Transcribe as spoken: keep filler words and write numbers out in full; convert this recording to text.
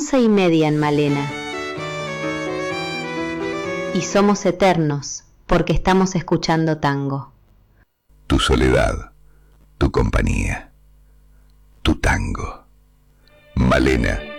once y media en Malena. Y somos eternos porque estamos escuchando tango. Tu soledad, tu compañía, tu tango. Malena